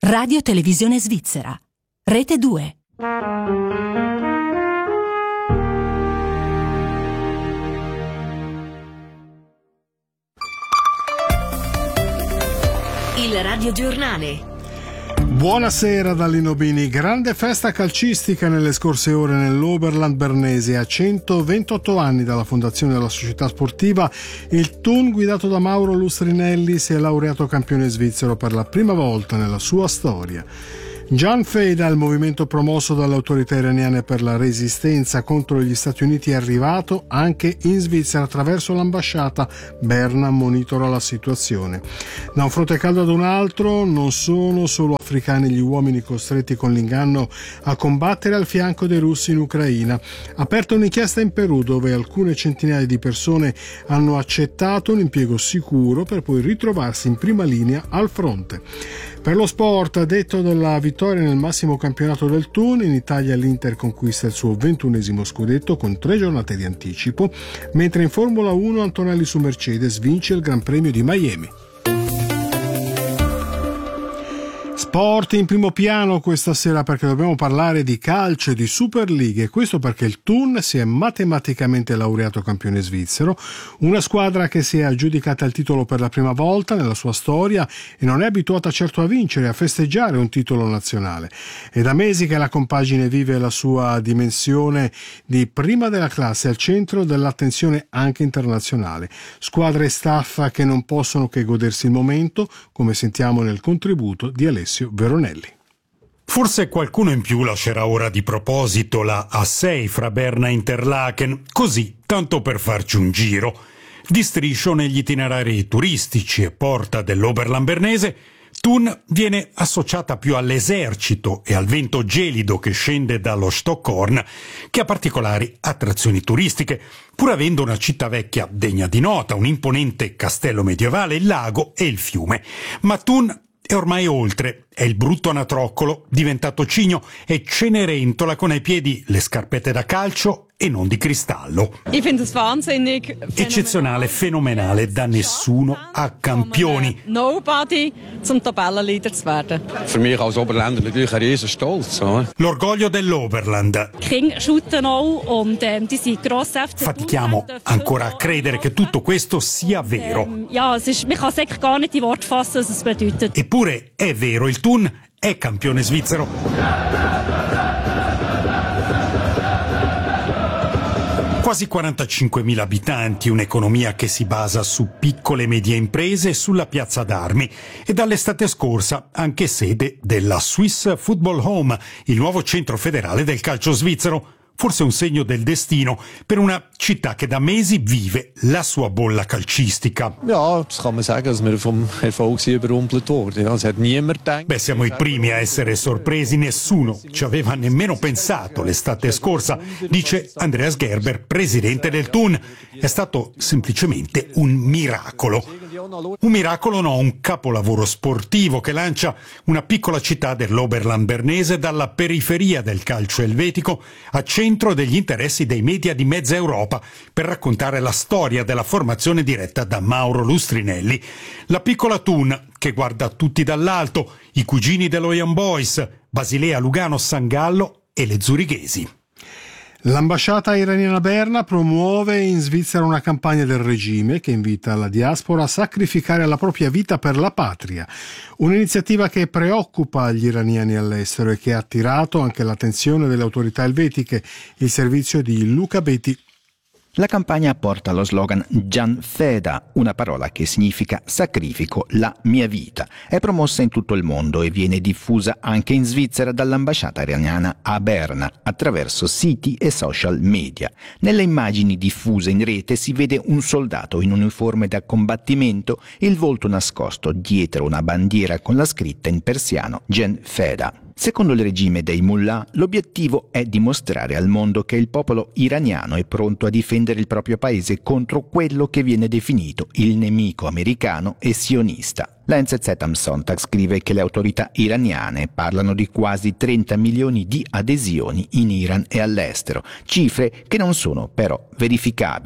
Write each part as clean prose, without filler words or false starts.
Radio Televisione Svizzera. Rete 2. Il radiogiornale. Buonasera da Lino Bini. Grande festa calcistica nelle scorse ore nell'Oberland Bernese. A 128 anni dalla fondazione della società sportiva, il Thun, guidato da Mauro Lustrinelli, si è laureato campione svizzero per la prima volta nella sua storia. Jan Feda, il movimento promosso dalle autorità iraniane per la resistenza contro gli Stati Uniti, è arrivato anche in Svizzera attraverso l'ambasciata. Berna monitora la situazione. Da un fronte caldo ad un altro, non sono solo africani gli uomini costretti con l'inganno a combattere al fianco dei russi in Ucraina. Aperta un'inchiesta in Perù dove alcune centinaia di persone hanno accettato un impiego sicuro per poi ritrovarsi in prima linea al fronte. Per lo sport, detto della vittoria nel massimo campionato del Thun, in Italia l'Inter conquista il suo 21esimo scudetto con 3 giornate di anticipo, mentre in Formula 1 Antonelli su Mercedes vince il Gran Premio di Miami. Sport in primo piano questa sera perché dobbiamo parlare di calcio e di Superlighe. Questo perché il Thun si è matematicamente laureato campione svizzero, una squadra che si è aggiudicata il titolo per la prima volta nella sua storia e non è abituata certo a vincere, a festeggiare un titolo nazionale. È da mesi che la compagine vive la sua dimensione di prima della classe al centro dell'attenzione anche internazionale. Squadra e staff che non possono che godersi il momento, come sentiamo nel contributo di Alessio Veronelli. Forse qualcuno in più lascerà ora di proposito la A6 fra Berna e Interlaken, così, tanto per farci un giro. Di striscio negli itinerari turistici e porta dell'Oberland Bernese, Thun viene associata più all'esercito e al vento gelido che scende dallo Stockhorn che a particolari attrazioni turistiche, pur avendo una città vecchia degna di nota, un imponente castello medievale, il lago e il fiume. Ma Thun è ormai oltre, è il brutto anatroccolo, diventato cigno e Cenerentola con ai piedi le scarpette da calcio e non di cristallo. Eccezionale, fenomenale, da nessuno a campioni. Nobody zum Tabellenleader zu werden. Für mich als Oberländer natürlich ein riesen Stolz. L'orgoglio dell'Oberland. Fatichiamo ancora a credere che tutto questo sia vero. Eppure è vero, il Thun è campione svizzero. Quasi 45.000 abitanti, un'economia che si basa su piccole e medie imprese e sulla piazza d'armi, e dall'estate scorsa anche sede della Swiss Football Home, il nuovo centro federale del calcio svizzero. Forse un segno del destino per una città che da mesi vive la sua bolla calcistica. Ja, das kann man sagen, dass wir vom Erfolg überrumpelt wurden. Das hat niemand gedacht. Beh, siamo i primi a essere sorpresi, nessuno ci aveva nemmeno pensato l'estate scorsa, dice Andreas Gerber, presidente del Thun. È stato semplicemente un miracolo. Un miracolo no, un capolavoro sportivo che lancia una piccola città dell'Oberland Bernese dalla periferia del calcio elvetico a centro degli interessi dei media di mezza Europa per raccontare la storia della formazione diretta da Mauro Lustrinelli. La piccola Thun che guarda tutti dall'alto, i cugini dello Young Boys, Basilea, Lugano, San Gallo e le zurighesi. L'ambasciata iraniana a Berna promuove in Svizzera una campagna del regime che invita la diaspora a sacrificare la propria vita per la patria. Un'iniziativa che preoccupa gli iraniani all'estero e che ha attirato anche l'attenzione delle autorità elvetiche. Il servizio di Luca Betti. La campagna porta lo slogan Jan Feda, una parola che significa sacrifico la mia vita. È promossa in tutto il mondo e viene diffusa anche in Svizzera dall'ambasciata iraniana a Berna attraverso siti e social media. Nelle immagini diffuse in rete si vede un soldato in uniforme da combattimento, il volto nascosto dietro una bandiera con la scritta in persiano Jan Feda. Secondo il regime dei mullah, l'obiettivo è dimostrare al mondo che il popolo iraniano è pronto a difendere il proprio paese contro quello che viene definito il nemico americano e sionista. La NZZ am Sonntag scrive che le autorità iraniane parlano di quasi 30 milioni di adesioni in Iran e all'estero, cifre che non sono però verificabili.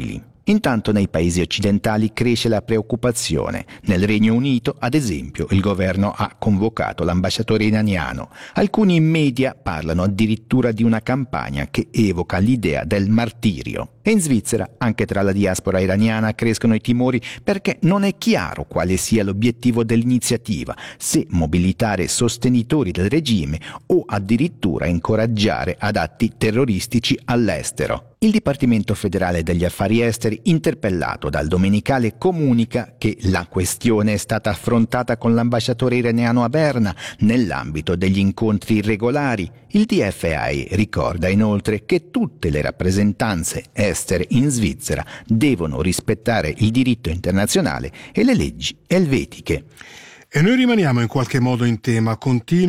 Intanto nei paesi occidentali cresce la preoccupazione. Nel Regno Unito, ad esempio, il governo ha convocato l'ambasciatore iraniano. Alcuni media parlano addirittura di una campagna che evoca l'idea del martirio. E in Svizzera, anche tra la diaspora iraniana, crescono i timori perché non è chiaro quale sia l'obiettivo dell'iniziativa, se mobilitare sostenitori del regime o addirittura incoraggiare ad atti terroristici all'estero. Il Dipartimento federale degli affari esteri, interpellato dal Domenicale, comunica che la questione è stata affrontata con l'ambasciatore iraniano a Berna nell'ambito degli incontri regolari. Il DFI ricorda inoltre che tutte le rappresentanze estere in Svizzera devono rispettare il diritto internazionale e le leggi elvetiche. E noi rimaniamo in qualche modo in tema. Continua